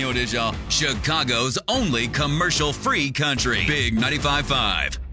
Radio Edition, Chicago's only commercial-free country. Big 95.5.